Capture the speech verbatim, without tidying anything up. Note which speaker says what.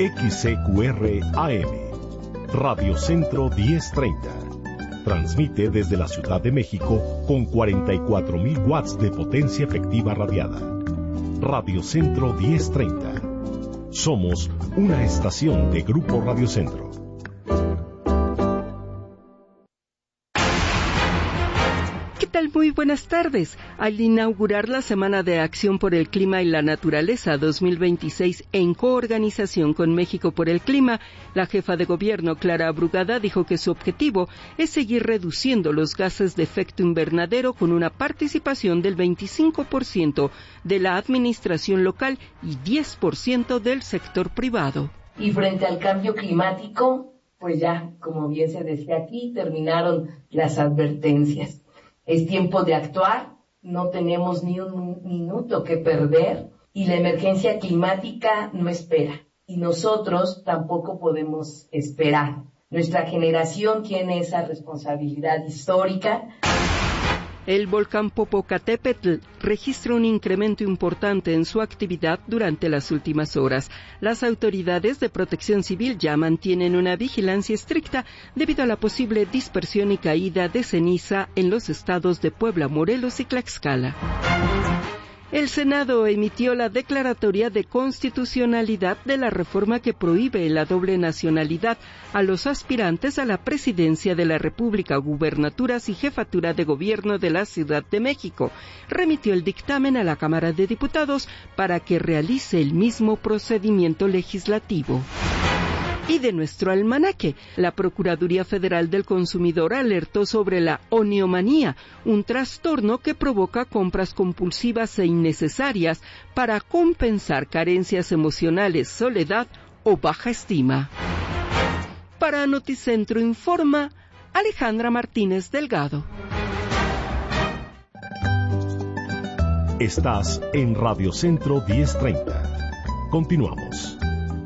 Speaker 1: X C Q R A M, Radio Centro diez treinta. Transmite desde la Ciudad de México con cuarenta y cuatro mil watts de potencia efectiva radiada. Radio Centro diez treinta. Somos una estación de Grupo Radio Centro.
Speaker 2: ¿Qué tal? Muy buenas tardes. Al inaugurar la Semana de Acción por el Clima y la Naturaleza dos mil veintiséis en coorganización con México por el Clima, la jefa de gobierno, Clara Brugada, dijo que su objetivo es seguir reduciendo los gases de efecto invernadero con una participación del veinticinco por ciento de la administración local y diez por ciento del sector privado.
Speaker 3: Y frente al cambio climático, pues ya, como bien se decía aquí, terminaron las advertencias. Es tiempo de actuar, no tenemos ni un minuto que perder y la emergencia climática no espera. Y nosotros tampoco podemos esperar. Nuestra generación tiene esa responsabilidad histórica.
Speaker 2: El volcán Popocatépetl registra un incremento importante en su actividad durante las últimas horas. Las autoridades de protección civil ya mantienen una vigilancia estricta debido a la posible dispersión y caída de ceniza en los estados de Puebla, Morelos y Tlaxcala. El Senado emitió la declaratoria de constitucionalidad de la reforma que prohíbe la doble nacionalidad a los aspirantes a la presidencia de la República, gubernaturas y jefatura de gobierno de la Ciudad de México. Remitió el dictamen a la Cámara de Diputados para que realice el mismo procedimiento legislativo. Y de nuestro almanaque, la Procuraduría Federal del Consumidor alertó sobre la oniomanía, un trastorno que provoca compras compulsivas e innecesarias para compensar carencias emocionales, soledad o baja estima. Para Noticentro informa Alejandra Martínez Delgado.
Speaker 1: Estás en Radio Centro diez treinta. Continuamos.